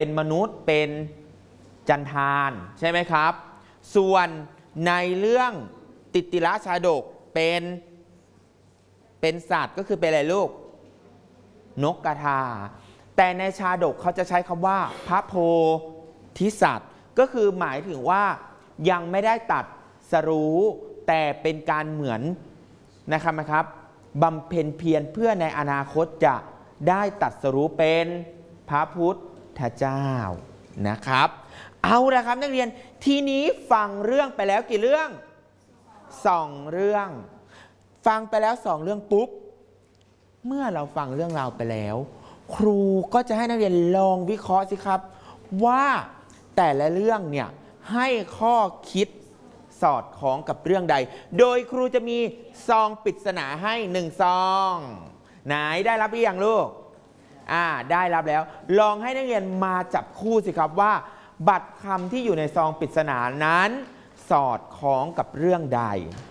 เป็นมนุษย์เป็นจันทานใช่ไหมครับส่วนในเรื่องติติระชาดกเป็นสัตว์ก็คือเป็นอะไรลูกนกกระทาแต่ในชาดกเขาจะใช้คำว่าพระโพธิสัตว์ก็คือหมายถึงว่ายังไม่ได้ตัดสรู้แต่เป็นการเหมือนนะครับบำเพ็ญเพียรเพื่อในอนาคตจะได้ตัดสรู้เป็นพระพุทธเจ้านะครับเอาละครับนักเรียนทีนี้ฟังเรื่องไปแล้วกี่เรื่อง2 เรื่องฟังไปแล้ว2 เรื่องปุ๊บเมื่อเราฟังเรื่องราวไปแล้วครูก็จะให้นักเรียนลองวิเคราะห์สิครับว่าแต่ละเรื่องเนี่ยให้ข้อคิดสอดคล้องกับเรื่องใดโดยครูจะมีซองปริศนาให้1 ซองไหนได้รับหรือยังลูกได้รับแล้วลองให้นักเรียนมาจับคู่สิครับว่าบัตรคำที่อยู่ในซองปริศนานั้นสอดคล้องกับเรื่องใด